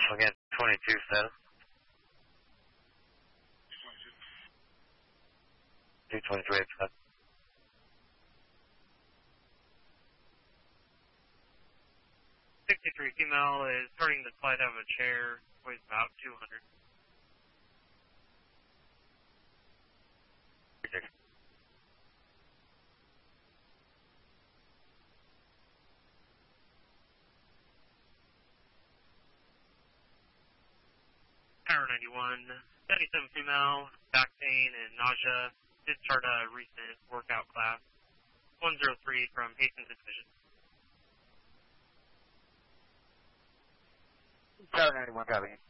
Again, 22 status. 223 accept. 63 female is starting to slide out of a chair, weighs about 200. Tower 91, 77 female, back pain and nausea, did start a recent workout class. 103 from Hastings Division. Tower 91, copy.